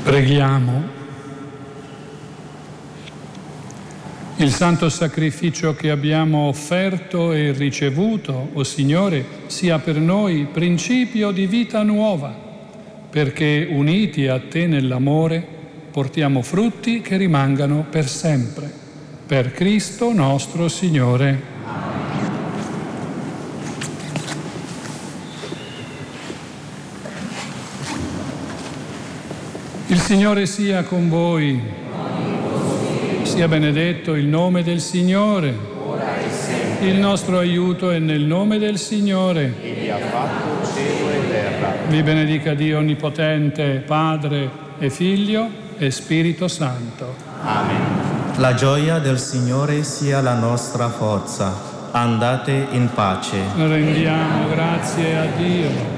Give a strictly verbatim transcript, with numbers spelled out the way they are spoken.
Preghiamo. Il santo sacrificio che abbiamo offerto e ricevuto, o Signore, sia per noi principio di vita nuova, perché uniti a Te nell'amore portiamo frutti che rimangano per sempre. Per Cristo nostro Signore. Il Signore sia con voi, sia benedetto il nome del Signore, il nostro aiuto è nel nome del Signore. Egli ha fatto cielo e terra. Vi benedica Dio Onnipotente, Padre e Figlio e Spirito Santo. Amen. La gioia del Signore sia la nostra forza. Andate in pace. Rendiamo grazie a Dio.